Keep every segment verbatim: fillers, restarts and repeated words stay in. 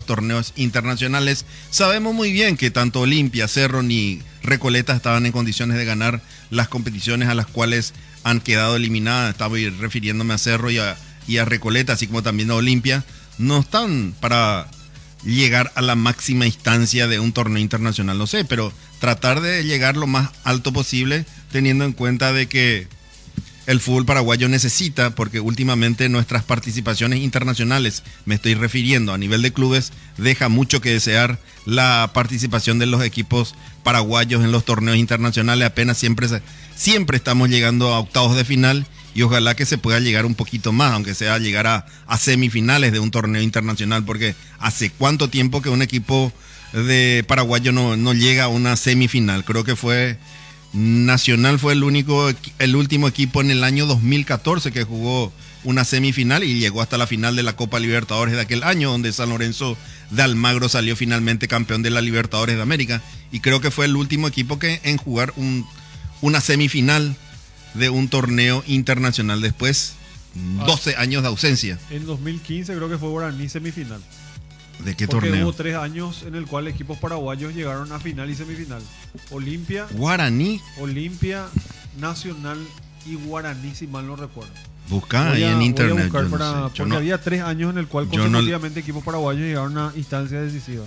torneos internacionales. Sabemos muy bien que tanto Olimpia, Cerro ni Recoleta estaban en condiciones de ganar las competiciones a las cuales han quedado eliminadas. Estaba refiriéndome a Cerro y a, y a Recoleta, así como también a Olimpia. No están para llegar a la máxima instancia de un torneo internacional, no sé, pero tratar de llegar lo más alto posible, teniendo en cuenta de que el fútbol paraguayo necesita, porque últimamente nuestras participaciones internacionales, me estoy refiriendo a nivel de clubes, deja mucho que desear la participación de los equipos paraguayos en los torneos internacionales. Apenas siempre, siempre estamos llegando a octavos de final y ojalá que se pueda llegar un poquito más, aunque sea llegar a, a semifinales de un torneo internacional, porque hace cuánto tiempo que un equipo de paraguayo no, no llega a una semifinal. Creo que fue Nacional fue el único, el último equipo en el año dos mil catorce que jugó una semifinal y llegó hasta la final de la Copa Libertadores de aquel año, donde San Lorenzo de Almagro salió finalmente campeón de la Libertadores de América, y creo que fue el último equipo que en jugar un, una semifinal de un torneo internacional después doce ah, años de ausencia. En dos mil quince creo que fue Guaraní semifinal. ¿De qué Porque torneo? Hubo tres años en el cual equipos paraguayos llegaron a final y semifinal. Olimpia, Guaraní, Olimpia, Nacional y Guaraní, si mal no recuerdo. Busca ahí en internet. Voy a buscar yo para, no sé. porque no, había tres años en el cual consecutivamente no, equipos paraguayos llegaron a instancias decisivas.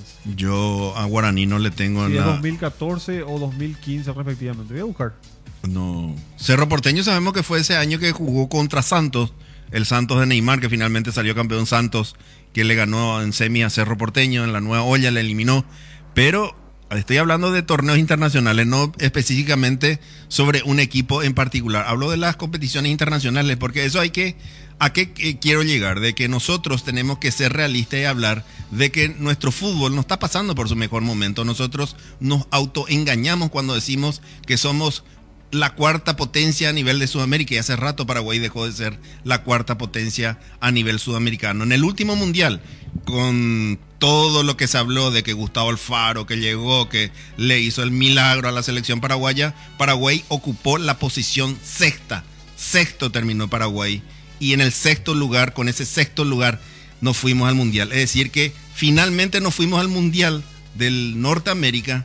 Yo a Guaraní no le tengo sí, nada. dos mil catorce o dos mil quince respectivamente. Voy a buscar. No. Cerro Porteño sabemos que fue ese año que jugó contra Santos. El Santos de Neymar, que finalmente salió campeón. Santos, que le ganó en semi a Cerro Porteño, en la nueva olla le eliminó. Pero estoy hablando de torneos internacionales, no específicamente sobre un equipo en particular. Hablo de las competiciones internacionales, porque eso hay que... ¿A qué quiero llegar? De que nosotros tenemos que ser realistas y hablar de que nuestro fútbol no está pasando por su mejor momento. Nosotros nos autoengañamos cuando decimos que somos la cuarta potencia a nivel de Sudamérica, y hace rato Paraguay dejó de ser la cuarta potencia a nivel sudamericano. En el último mundial, con todo lo que se habló de que Gustavo Alfaro, que llegó, que le hizo el milagro a la selección paraguaya, Paraguay ocupó la posición sexta, sexto terminó Paraguay, y en el sexto lugar, con ese sexto lugar, nos fuimos al mundial. Es decir que finalmente nos fuimos al mundial del Norteamérica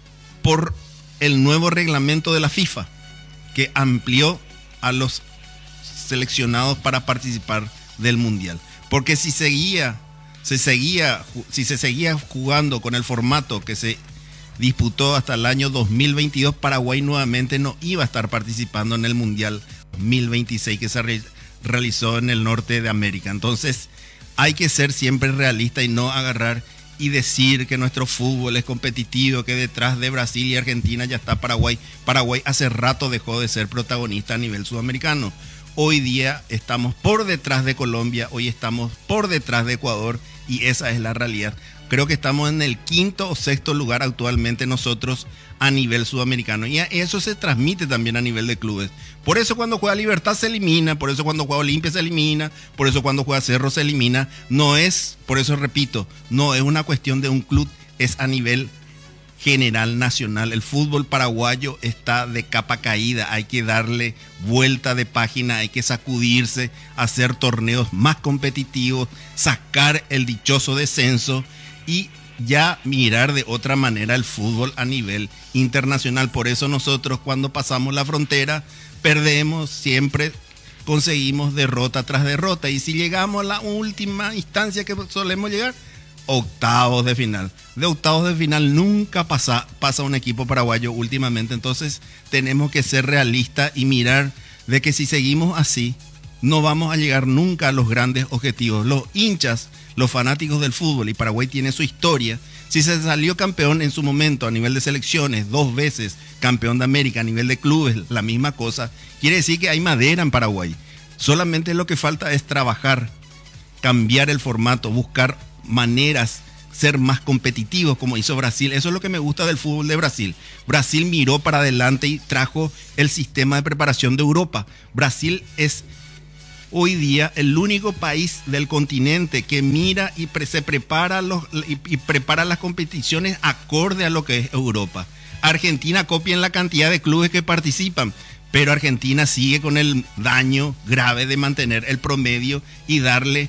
por el nuevo reglamento de la FIFA, que amplió a los seleccionados para participar del mundial. Porque si seguía, se seguía, si se seguía jugando con el formato que se disputó hasta el año dos mil veintidós, Paraguay nuevamente no iba a estar participando en el mundial dos mil veintiséis que se re- realizó en el norte de América. Entonces hay que ser siempre realista y no agarrar y decir que nuestro fútbol es competitivo, que detrás de Brasil y Argentina ya está Paraguay. Paraguay hace rato dejó de ser protagonista a nivel sudamericano. Hoy día estamos por detrás de Colombia, hoy estamos por detrás de Ecuador, y esa es la realidad. Creo que estamos en el quinto o sexto lugar actualmente nosotros a nivel sudamericano, y eso se transmite también a nivel de clubes. Por eso cuando juega Libertad se elimina, por eso cuando juega Olimpia se elimina, por eso cuando juega Cerro se elimina. No es, por eso repito, no es una cuestión de un club, es a nivel general, nacional. El fútbol paraguayo está de capa caída, hay que darle vuelta de página, hay que sacudirse, hacer torneos más competitivos, sacar el dichoso descenso y ya mirar de otra manera el fútbol a nivel internacional. Por eso nosotros cuando pasamos la frontera perdemos, siempre conseguimos derrota tras derrota, y si llegamos a la última instancia que solemos llegar, octavos de final. De octavos de final nunca pasa, pasa un equipo paraguayo últimamente. Entonces tenemos que ser realistas y mirar de que si seguimos así no vamos a llegar nunca a los grandes objetivos. Los hinchas, los fanáticos del fútbol, y Paraguay tiene su historia. Si se salió campeón en su momento a nivel de selecciones, dos veces campeón de América a nivel de clubes, la misma cosa, quiere decir que hay madera en Paraguay. Solamente lo que falta es trabajar, cambiar el formato, buscar maneras, ser más competitivos como hizo Brasil. Eso es lo que me gusta del fútbol de Brasil. Brasil miró para adelante y trajo el sistema de preparación de Europa. Brasil es hoy día el único país del continente que mira y pre- se prepara los y, y prepara las competiciones acorde a lo que es Europa. Argentina copia en la cantidad de clubes que participan, pero Argentina sigue con el daño grave de mantener el promedio y darle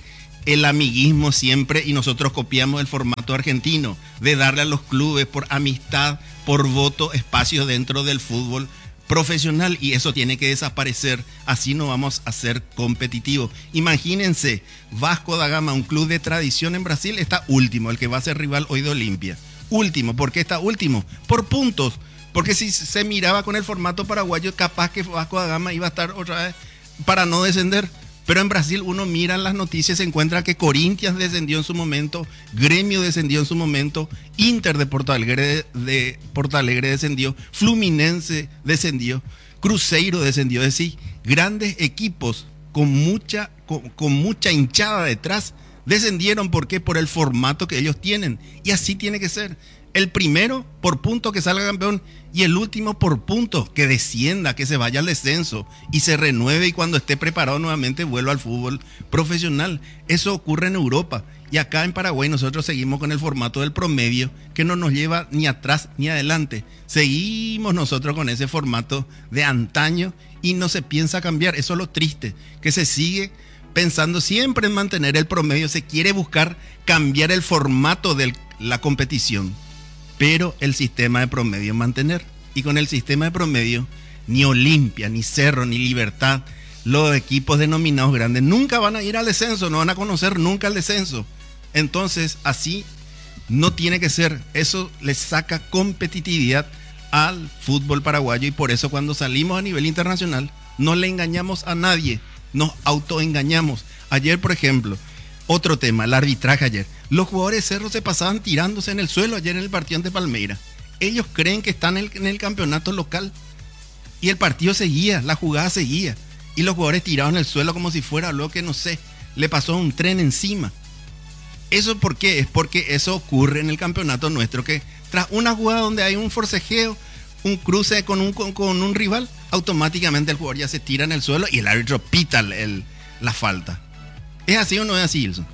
el amiguismo siempre, y nosotros copiamos el formato argentino, de darle a los clubes por amistad, por voto, espacio dentro del fútbol profesional, y eso tiene que desaparecer, así no vamos a ser competitivos. Imagínense, Vasco da Gama, un club de tradición en Brasil, está último, el que va a ser rival hoy de Olimpia. Último, ¿por qué está último? Por puntos, porque si se miraba con el formato paraguayo, capaz que Vasco da Gama iba a estar otra vez para no descender. Pero en Brasil uno mira en las noticias, se encuentra que Corinthians descendió en su momento, Gremio descendió en su momento, Inter de Porto Alegre, de Porto Alegre descendió, Fluminense descendió, Cruzeiro descendió. Es decir, grandes equipos con mucha, con, con mucha hinchada detrás descendieron. ¿Por qué? Por el formato que ellos tienen. Y así tiene que ser. El primero por punto que salga campeón y el último por punto que descienda, que se vaya al descenso y se renueve, y cuando esté preparado nuevamente vuelva al fútbol profesional. Eso ocurre en Europa, y acá en Paraguay nosotros seguimos con el formato del promedio, que no nos lleva ni atrás ni adelante. Seguimos nosotros con ese formato de antaño y no se piensa cambiar. Eso es lo triste, que se sigue pensando siempre en mantener el promedio. Se quiere buscar cambiar el formato de la competición, pero el sistema de promedio mantener. Y con el sistema de promedio, ni Olimpia, ni Cerro, ni Libertad, los equipos denominados grandes, nunca van a ir al descenso, no van a conocer nunca el descenso. Entonces, así no tiene que ser. Eso le saca competitividad al fútbol paraguayo, y por eso cuando salimos a nivel internacional no le engañamos a nadie, nos autoengañamos. Ayer, por ejemplo, otro tema, el arbitraje ayer. Los jugadores de Cerro se pasaban tirándose en el suelo ayer en el partido ante Palmeiras. Ellos creen que están en el, en el campeonato local, y el partido seguía, la jugada seguía, y los jugadores tirados en el suelo como si fuera lo que, no sé, le pasó un tren encima. ¿Eso por qué? Es porque eso ocurre en el campeonato nuestro, que tras una jugada donde hay un forcejeo, un cruce con un, con, con un rival, automáticamente el jugador ya se tira en el suelo y el árbitro pita el, el, la falta. ¿Es así o no es así, Ilson?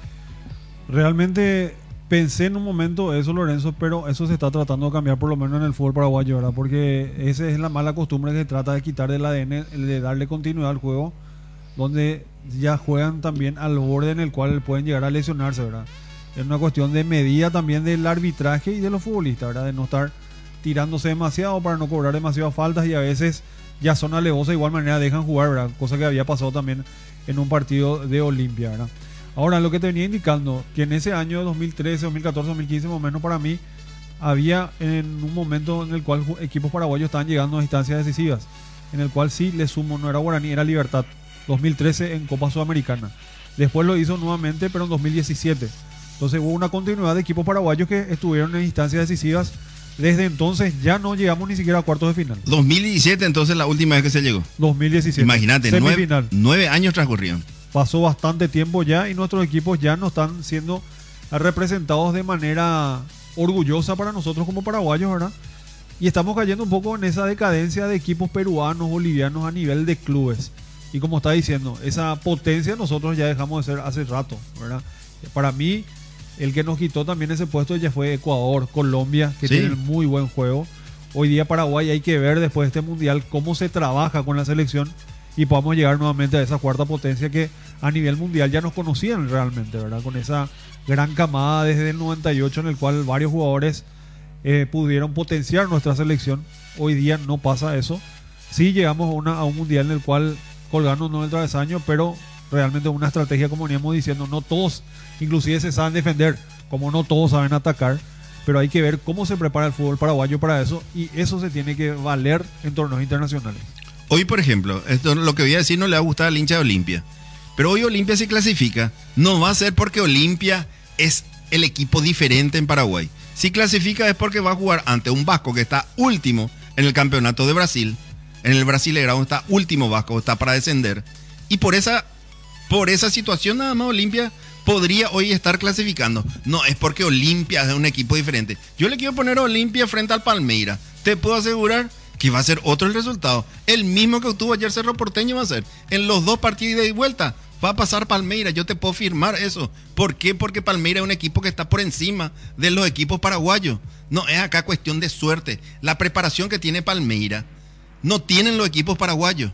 Realmente pensé en un momento eso, Lorenzo, pero eso se está tratando de cambiar, por lo menos en el fútbol paraguayo, ¿verdad? Porque esa es la mala costumbre que se trata de quitar del A D N, de darle continuidad al juego, donde ya juegan también al borde en el cual pueden llegar a lesionarse, ¿verdad? Es una cuestión de medida también del arbitraje y de los futbolistas, ¿verdad? De no estar tirándose demasiado para no cobrar demasiadas faltas, y a veces ya son alevosas, de igual manera dejan jugar, ¿verdad? Cosa que había pasado también en un partido de Olimpia, ¿verdad? Ahora, lo que te venía indicando, que en ese año de dos mil trece, dos mil catorce, dos mil quince, más o menos, para mí, había en un momento en el cual equipos paraguayos estaban llegando a instancias decisivas, en el cual sí le sumo, no era Guaraní, era Libertad. dos mil trece en Copa Sudamericana. Después lo hizo nuevamente, pero en dos mil diecisiete. Entonces hubo una continuidad de equipos paraguayos que estuvieron en instancias decisivas. Desde entonces ya no llegamos ni siquiera a cuartos de final. dos mil diecisiete, entonces, la última vez que se llegó. dos mil diecisiete. Imagínate, nueve, nueve años transcurrieron. Pasó bastante tiempo ya, y nuestros equipos ya no están siendo representados de manera orgullosa para nosotros como paraguayos, ¿verdad? Y estamos cayendo un poco en esa decadencia de equipos peruanos, bolivianos a nivel de clubes. Y como está diciendo, esa potencia nosotros ya dejamos de ser hace rato, ¿verdad? Para mí, el que nos quitó también ese puesto ya fue Ecuador, Colombia, que sí tienen muy buen juego. Hoy día Paraguay, hay que ver después de este mundial cómo se trabaja con la selección y podamos llegar nuevamente a esa cuarta potencia que a nivel mundial ya nos conocían realmente, ¿verdad? Con esa gran camada desde el noventa y ocho, en el cual varios jugadores eh, pudieron potenciar nuestra selección. Hoy día no pasa eso. Sí llegamos a, una, a un mundial en el cual colgarnos no el travesaño, pero realmente una estrategia, como veníamos diciendo, no todos inclusive se saben defender, como no todos saben atacar, pero hay que ver cómo se prepara el fútbol paraguayo para eso, y eso se tiene que valer en torneos internacionales. Hoy, por ejemplo, esto lo que voy a decir no le va a gustar al hincha de Olimpia, pero hoy Olimpia se clasifica, no va a ser porque Olimpia es el equipo diferente en Paraguay. Si clasifica es porque va a jugar ante un Vasco que está último en el campeonato de Brasil, en el Brasileirão está último Vasco, está para descender, y por esa, por esa situación nada más Olimpia podría hoy estar clasificando. No, es porque Olimpia es un equipo diferente. Yo le quiero poner a Olimpia frente al Palmeiras. Te puedo asegurar que va a ser otro el resultado. El mismo que obtuvo ayer Cerro Porteño va a ser. En los dos partidos de ida y vuelta va a pasar Palmeiras. Yo te puedo firmar eso. ¿Por qué? Porque Palmeiras es un equipo que está por encima de los equipos paraguayos. No, es acá cuestión de suerte. La preparación que tiene Palmeiras no tienen los equipos paraguayos.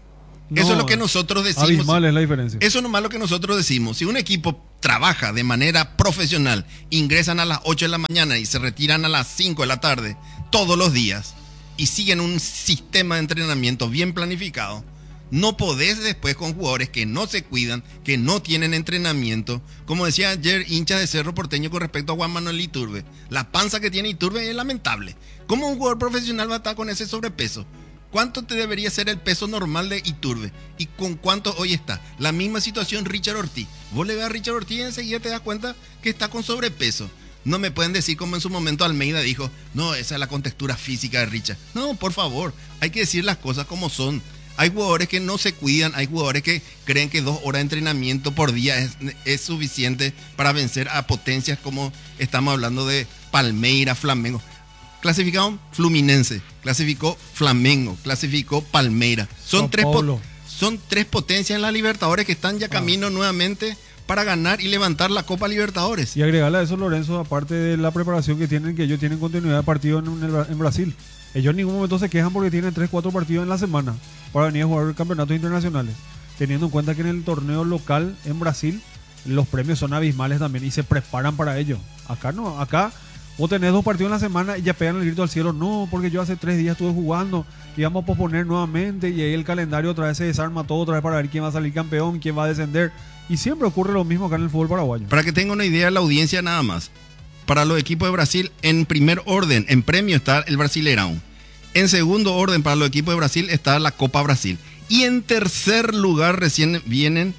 No, eso es lo que nosotros decimos. Abismal es la diferencia. Eso nomás lo que nosotros decimos. Si un equipo trabaja de manera profesional, ingresan a las ocho de la mañana y se retiran a las cinco de la tarde, todos los días, y siguen un sistema de entrenamiento bien planificado, no podés después con jugadores que no se cuidan, que no tienen entrenamiento. Como decía ayer hincha de Cerro Porteño con respecto a Juan Manuel Iturbe, la panza que tiene Iturbe es lamentable. ¿Cómo un jugador profesional va a estar con ese sobrepeso? ¿Cuánto te debería ser el peso normal de Iturbe? ¿Y con cuánto hoy está? La misma situación Richard Ortiz. Vos le ves a Richard Ortiz y enseguida te das cuenta que está con sobrepeso. No me pueden decir como en su momento Almeida dijo, no, esa es la contextura física de Richard. No, por favor, hay que decir las cosas como son. Hay jugadores que no se cuidan, hay jugadores que creen que dos horas de entrenamiento por día es, es suficiente para vencer a potencias como estamos hablando de Palmeiras, Flamengo. Clasificado Fluminense, clasificó Flamengo, clasificó Palmeiras. Son tres, po- son tres potencias en la Libertadores que están ya camino ah. nuevamente para ganar y levantar la Copa Libertadores. Y agregarle a eso, Lorenzo, aparte de la preparación que tienen, que ellos tienen continuidad de partido en, en, en Brasil. Ellos en ningún momento se quejan porque tienen tres cuatro partidos en la semana para venir a jugar campeonatos internacionales. Teniendo en cuenta que en el torneo local en Brasil los premios son abismales también y se preparan para ello. Acá no, acá vos tenés dos partidos en la semana y ya pegan el grito al cielo. No, porque yo hace tres días estuve jugando y vamos a posponer nuevamente y ahí el calendario otra vez se desarma todo otra vez para ver quién va a salir campeón, quién va a descender. Y siempre ocurre lo mismo acá en el fútbol paraguayo. Para que tenga una idea la audiencia nada más. Para los equipos de Brasil, en primer orden, en premio está el Brasileirão. En segundo orden, para los equipos de Brasil, está la Copa Brasil. Y en tercer lugar recién vienen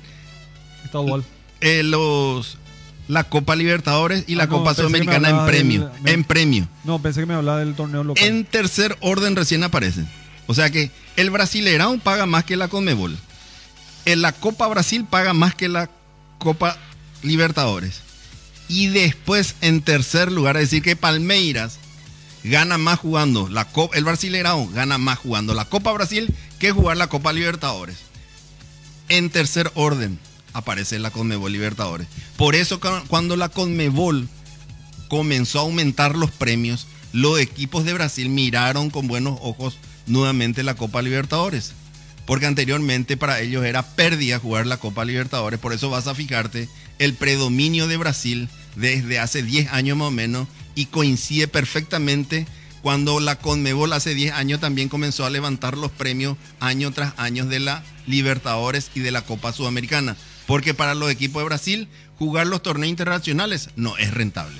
eh, los, la Copa Libertadores y la ah, Copa no, Sudamericana en premio, del, me, en premio. No, pensé que me hablaba del torneo local. En tercer orden recién aparecen. O sea que el Brasileirão paga más que la Conmebol. En la Copa Brasil paga más que la Copa Libertadores. Y después, en tercer lugar, es decir que Palmeiras gana más jugando la Copa, el Brasileirão gana más jugando la Copa Brasil que jugar la Copa Libertadores. En tercer orden aparece la Conmebol Libertadores. Por eso cuando la Conmebol comenzó a aumentar los premios, los equipos de Brasil miraron con buenos ojos nuevamente la Copa Libertadores. Porque anteriormente para ellos era pérdida jugar la Copa Libertadores. Por eso vas a fijarte el predominio de Brasil desde hace diez años más o menos, y coincide perfectamente cuando la Conmebol hace diez años también comenzó a levantar los premios año tras año de la Libertadores y de la Copa Sudamericana. Porque para los equipos de Brasil jugar los torneos internacionales no es rentable.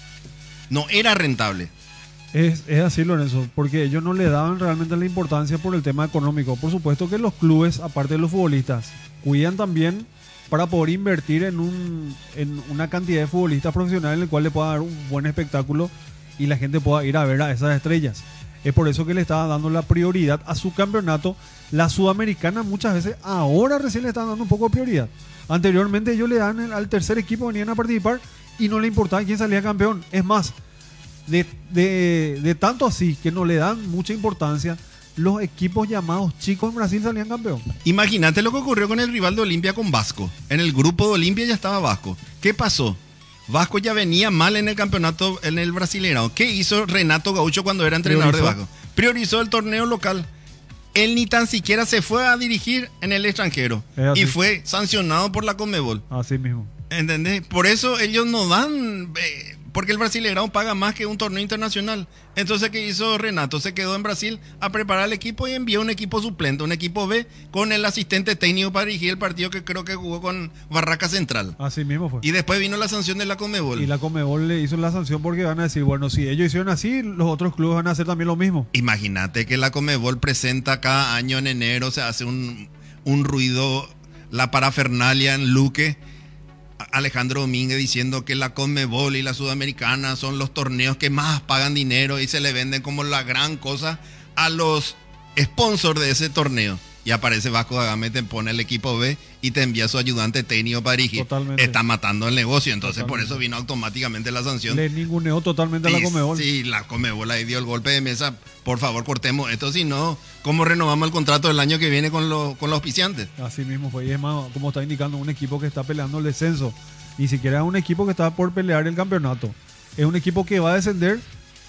No era rentable. Es, es así, Lorenzo, porque ellos no le daban realmente la importancia por el tema económico. Por supuesto que los clubes, aparte de los futbolistas, cuidan también para poder invertir en, un, en una cantidad de futbolistas profesionales en el cual le pueda dar un buen espectáculo y la gente pueda ir a ver a esas estrellas. Es por eso que le estaba dando la prioridad a su campeonato. La Sudamericana muchas veces ahora recién le están dando un poco de prioridad. Anteriormente ellos le dan el, al tercer equipo, venían a participar y no le importaba quién salía campeón. Es más, de, de, de tanto así que no le dan mucha importancia, los equipos llamados chicos en Brasil salían campeón. Imagínate lo que ocurrió con el rival de Olimpia con Vasco. En el grupo de Olimpia ya estaba Vasco. ¿Qué pasó? Vasco ya venía mal en el campeonato, en el Brasileirão. ¿Qué hizo Renato Gaúcho cuando era entrenador Priorizó. de Vasco? Priorizó el torneo local. Él ni tan siquiera se fue a dirigir en el extranjero. Y fue sancionado por la Conmebol. Así mismo. ¿Entendés? Por eso ellos no dan... Eh, porque el Brasileirão paga más que un torneo internacional. Entonces, ¿qué hizo Renato? Se quedó en Brasil a preparar el equipo y envió un equipo suplente, un equipo B, con el asistente técnico para dirigir el partido que creo que jugó con Barraca Central. Así mismo fue. Y después vino la sanción de la Conmebol. Y la Conmebol le hizo la sanción porque van a decir, bueno, si ellos hicieron así, los otros clubes van a hacer también lo mismo. Imagínate que la Conmebol presenta cada año en enero, se hace un, un ruido, la parafernalia en Luque. Alejandro Domínguez diciendo que la Conmebol y la Sudamericana son los torneos que más pagan dinero y se le venden como la gran cosa a los sponsors de ese torneo. Y aparece Vasco da Gama y te pone el equipo B y te envía a su ayudante técnico para dirigir. Totalmente. Está matando el negocio, entonces Totalmente. Por eso vino automáticamente la sanción. Le ninguneó totalmente sí, a la Conmebol. Sí, la Conmebol ahí dio el golpe de mesa. Por favor, cortemos esto, si no, ¿cómo renovamos el contrato del año que viene con, lo, con los auspiciantes? Así mismo fue, y es más, como está indicando, un equipo que está peleando el descenso. Ni siquiera es un equipo que está por pelear el campeonato. Es un equipo que va a descender,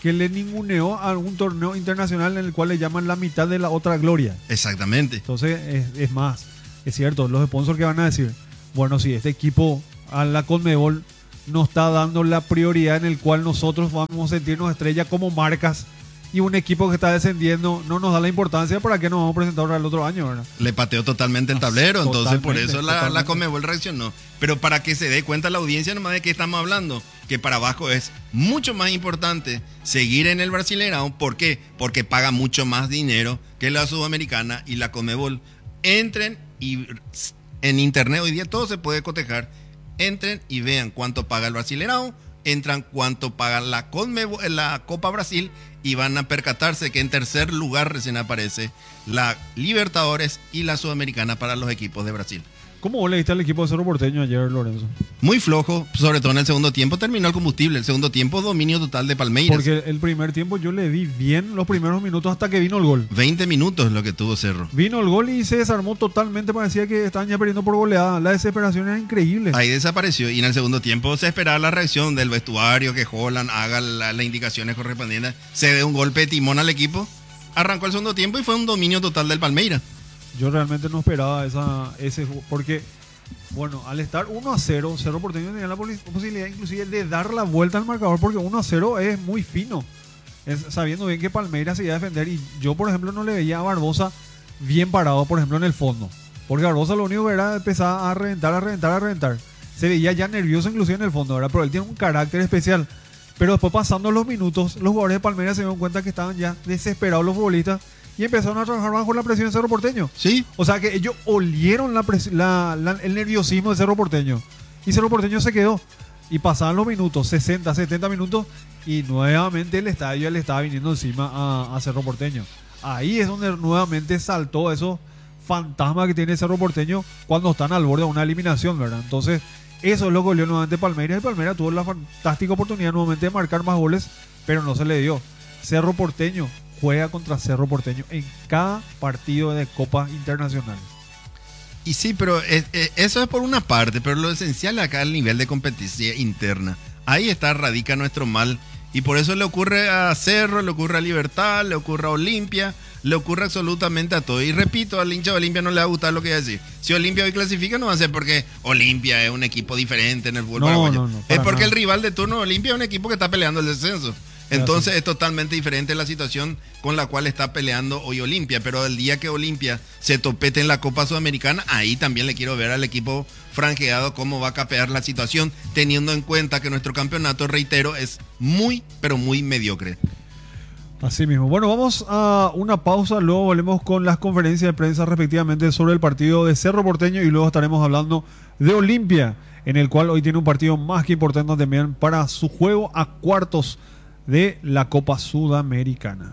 que le ninguneó a algún torneo internacional en el cual le llaman la mitad de la otra gloria. Exactamente. Entonces, es, es más, es cierto, los sponsors que van a decir, bueno, si este equipo a la Conmebol nos está dando la prioridad en el cual nosotros vamos a sentirnos estrella como marcas, y un equipo que está descendiendo no nos da la importancia, ¿para qué nos vamos a presentar ahora el otro año, verdad? Le pateó totalmente el tablero, Totalmente, entonces por eso la, totalmente. la Conmebol reaccionó. Pero para que se dé cuenta la audiencia nomás de qué estamos hablando, que para Vasco es mucho más importante seguir en el Brasileirão. ¿Por qué? Porque paga mucho más dinero que la Sudamericana y la Conmebol. Entren y en internet hoy día todo se puede cotejar. Entren y vean cuánto paga el Brasileirão, entran cuánto paga la Conmebol, la Copa Brasil, y van a percatarse que en tercer lugar recién aparece la Libertadores y la Sudamericana para los equipos de Brasil. ¿Cómo vos le diste al equipo de Cerro Porteño ayer, Lorenzo? Muy flojo, sobre todo en el segundo tiempo terminó el combustible. El segundo tiempo, dominio total de Palmeiras. Porque el primer tiempo yo le vi bien los primeros minutos hasta que vino el gol. veinte minutos lo que tuvo Cerro. Vino el gol y se desarmó totalmente, parecía que estaban ya perdiendo por goleada. La desesperación era increíble. Ahí desapareció y en el segundo tiempo se esperaba la reacción del vestuario, que Holland haga las la indicaciones correspondientes, se dé un golpe de timón al equipo. Arrancó el segundo tiempo y fue un dominio total del Palmeiras. Yo realmente no esperaba esa, ese, porque, bueno, al estar uno a cero, Cerro Porteño tenía la posibilidad inclusive de dar la vuelta al marcador, porque uno a cero es muy fino, es, sabiendo bien que Palmeiras se iba a defender. Y yo, por ejemplo, no le veía a Barbosa bien parado, por ejemplo, en el fondo, porque Barbosa lo único que era empezar a reventar, a reventar, a reventar. Se veía ya nervioso inclusive en el fondo, ¿verdad? Pero él tiene un carácter especial. Pero después, pasando los minutos, los jugadores de Palmeiras se dieron cuenta que estaban ya desesperados los futbolistas y empezaron a trabajar bajo la presión de Cerro Porteño. Sí. O sea que ellos olieron la pres- la, la, el nerviosismo de Cerro Porteño. Y Cerro Porteño se quedó. Y pasaban los minutos, sesenta, setenta minutos, y nuevamente el estadio le estaba viniendo encima a, a Cerro Porteño. Ahí es donde nuevamente saltó esos fantasmas que tiene Cerro Porteño cuando están al borde de una eliminación, ¿verdad? Entonces, eso es lo que olió nuevamente Palmeiras. Y Palmeiras tuvo la fantástica oportunidad nuevamente de marcar más goles, pero no se le dio. Cerro Porteño juega contra Cerro Porteño en cada partido de Copa Internacional. Y sí, pero es, es, eso es por una parte, pero lo esencial acá es el nivel de competencia interna. Ahí está, radica nuestro mal. Y por eso le ocurre a Cerro, le ocurre a Libertad, le ocurre a Olimpia, le ocurre absolutamente a todo. Y repito, al hincha de Olimpia no le va a gustar lo que voy a decir. Si Olimpia hoy clasifica, no va a ser porque Olimpia es un equipo diferente en el fútbol no, paraguayo. No, no, es porque nada. el rival de turno de Olimpia es un equipo que está peleando el descenso. Entonces es totalmente diferente la situación con la cual está peleando hoy Olimpia. Pero el día que Olimpia se topete en la Copa Sudamericana, ahí también le quiero ver al equipo franjeado cómo va a capear la situación, teniendo en cuenta que nuestro campeonato, reitero, es muy, pero muy mediocre. Así mismo. Bueno, vamos a una pausa, luego volvemos con las conferencias de prensa respectivamente sobre el partido de Cerro Porteño y luego estaremos hablando de Olimpia, en el cual hoy tiene un partido más que importante también para su juego a cuartos de la Copa Sudamericana.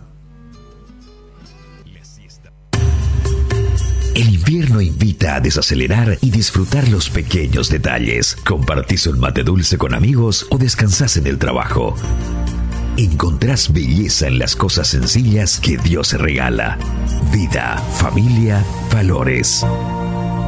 El invierno invita a desacelerar y disfrutar los pequeños detalles. Compartís un mate dulce con amigos o descansás en el trabajo. Encontrás belleza en las cosas sencillas que Dios regala. Vida, familia, valores.